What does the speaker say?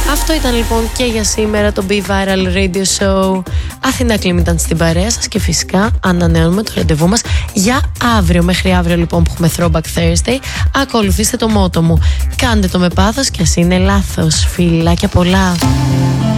Αυτό ήταν λοιπόν και για σήμερα το Be Viral Radio Show. Αθηνά Κλίμ ήταν στην παρέα σας και φυσικά ανανεώνουμε το ραντεβού μας για αύριο. Μέχρι αύριο λοιπόν που έχουμε Throwback Thursday. Ακολουθήστε το μότο μου. Κάντε το με πάθος και ας είναι λάθος. Φιλάκια πολλά.